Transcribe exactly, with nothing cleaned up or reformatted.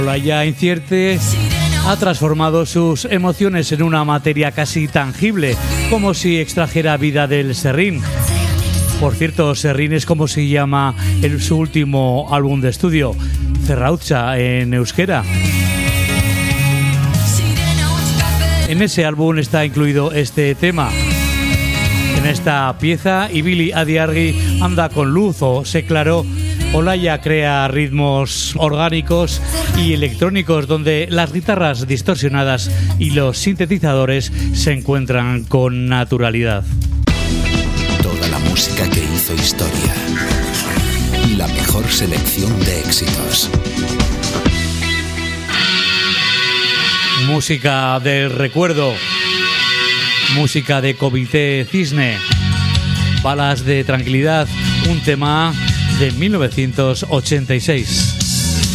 Olaya Incierte ha transformado sus emociones en una materia casi tangible, como si extrajera vida del serrín. Por cierto, serrín es como se llama en su último álbum de estudio, Zerrautza en euskera. En ese álbum está incluido este tema. En esta pieza, Ibili Adiargi anda con luz o se claró. Olaya crea ritmos orgánicos y electrónicos donde las guitarras distorsionadas y los sintetizadores se encuentran con naturalidad. Toda la música que hizo historia. La mejor selección de éxitos. Música del recuerdo. Música de Comité Cisne. Balas de tranquilidad, un tema de mil novecientos ochenta y seis.